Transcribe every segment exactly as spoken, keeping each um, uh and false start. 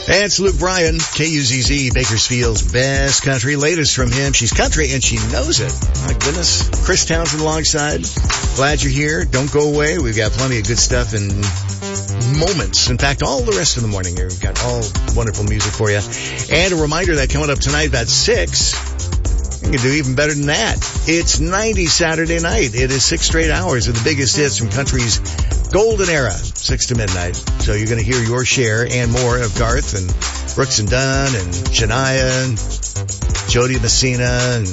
Hey, it's Luke Bryan, K U Z Z, Bakersfield's best country. Latest from him. She's country and she knows it. My goodness. Chris Townsend alongside. Glad you're here. Don't go away. We've got plenty of good stuff and moments. In fact, all the rest of the morning here. We've got all wonderful music for you. And a reminder that coming up tonight about six, you can do even better than that. It's ninety Saturday night. It is six straight hours of the biggest hits from country's golden era, six to midnight. So you're going to hear your share and more of Garth and Brooks and Dunn and Shania and Jody Messina and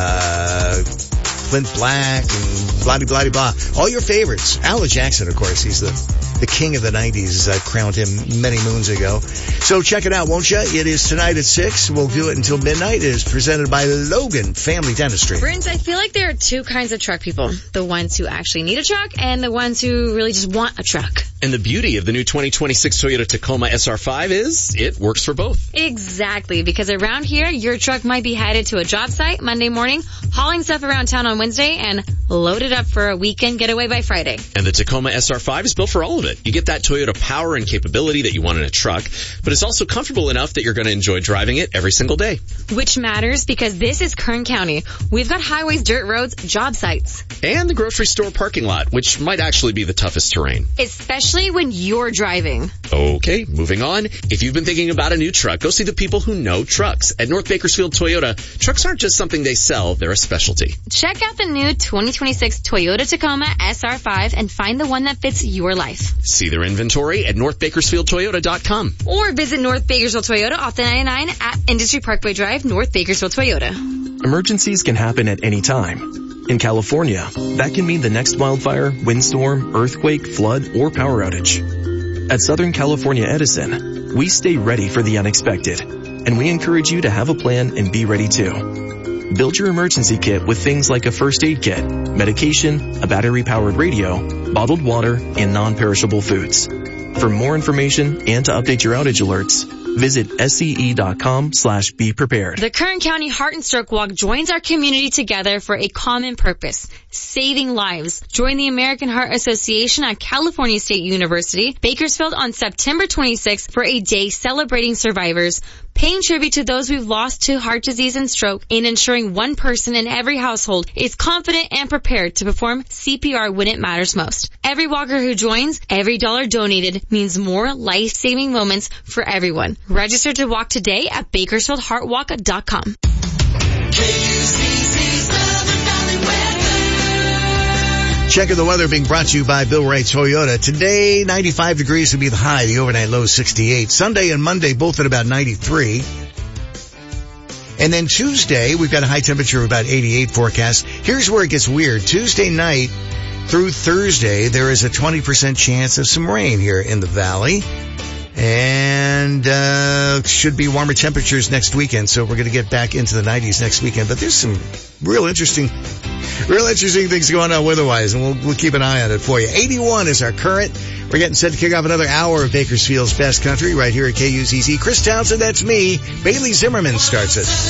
uh Clint Black and blah, blah, blah, blah. All your favorites. Alan Jackson, of course. He's the, the king of the nineties. I crowned him many moons ago. So check it out, won't you? It is tonight at six. We'll do it until midnight. It is presented by Logan Family Dentistry. Brent, I feel like there are two kinds of truck people. The ones who actually need a truck and the ones who really just want a truck. And the beauty of the new twenty twenty-six Toyota Tacoma S R five is it works for both. Exactly, because around here, your truck might be headed to a job site Monday morning, hauling stuff around town on Wednesday, and loaded up for a weekend getaway by Friday. And the Tacoma S R five is built for all of it. You get that Toyota power and capability that you want in a truck, but it's also comfortable enough that you're going to enjoy driving it every single day. Which matters because this is Kern County. We've got highways, dirt roads, job sites. And the grocery store parking lot, which might actually be the toughest terrain. Especially when you're driving. Okay, moving on. If you've been thinking about a new truck, go see the people who know trucks. At North Bakersfield Toyota, trucks aren't just something they sell, they're a specialty. Check out the new twenty twenty-six Toyota Tacoma S R five and find the one that fits your life. See their inventory at north bakersfield toyota dot com. Or visit North Bakersfield Toyota off the ninety-nine at Industry Parkway Drive, North Bakersfield Toyota. Emergencies can happen at any time. In California, that can mean the next wildfire, windstorm, earthquake, flood, or power outage. At Southern California Edison, we stay ready for the unexpected, and we encourage you to have a plan and be ready too. Build your emergency kit with things like a first aid kit, medication, a battery-powered radio, bottled water, and non-perishable foods. For more information and to update your outage alerts, visit scE.com slash be prepared. The Kern County Heart and Stroke Walk joins our community together for a common purpose, saving lives. Join the American Heart Association at California State University, Bakersfield on September twenty-sixth for a day celebrating survivors, paying tribute to those we've lost to heart disease and stroke, and ensuring one person in every household is confident and prepared to perform C P R when it matters most. Every walker who joins, every dollar donated means more life-saving moments for everyone. Register to walk today at bakersfield heart walk dot com. Checking the weather being brought to you by Bill Wright Toyota. Today, ninety-five degrees will be the high. The overnight low is sixty-eight. Sunday and Monday both at about ninety-three. And then Tuesday, we've got a high temperature of about eighty-eight forecast. Here's where it gets weird. Tuesday night through Thursday, there is a twenty percent chance of some rain here in the valley. And uh should be warmer temperatures next weekend, so we're going to get back into the nineties next weekend. But there's some real interesting, real interesting things going on weather-wise, and we'll, we'll keep an eye on it for you. eighty-one is our current. We're getting set to kick off another hour of Bakersfield's best country right here at K U Z Z. Chris Townsend, that's me. Bailey Zimmerman starts it.